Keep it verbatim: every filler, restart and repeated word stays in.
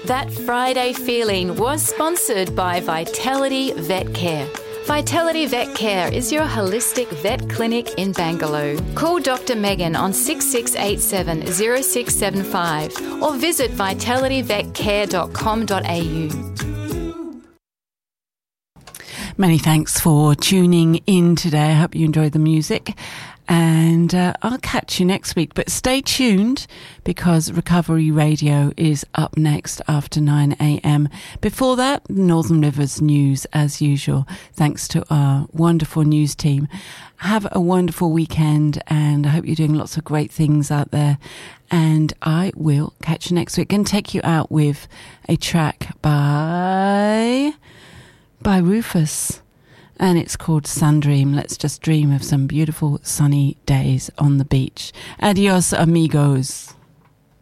That Friday feeling was sponsored by Vitality Vet Care. Vitality Vet Care is your holistic vet clinic in Bangalore. Call Doctor Megan on six six eight seven zero six seven five or visit vitality vet care dot com dot a u. Many thanks for tuning in today. I hope you enjoyed the music. And uh, I'll catch you next week. But stay tuned because Recovery Radio is up next after nine a.m. Before that, Northern Rivers News as usual. Thanks to our wonderful news team. Have a wonderful weekend and I hope you're doing lots of great things out there. And I will catch you next week and take you out with a track by, by Rufus. And it's called Sun Dream. Let's just dream of some beautiful sunny days on the beach. Adios, amigos.